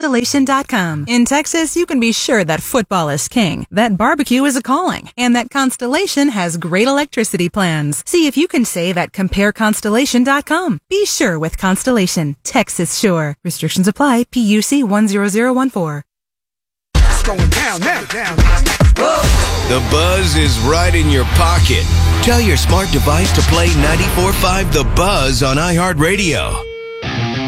Constellation.com. In Texas, you can be sure that football is king, that barbecue is a calling, and that Constellation has great electricity plans. See if you can save at CompareConstellation.com. Be sure with Constellation. Texas Sure. Restrictions apply. PUC 10014. It's going down now. The Buzz is right in your pocket. Tell your smart device to play 94.5 The Buzz on iHeartRadio.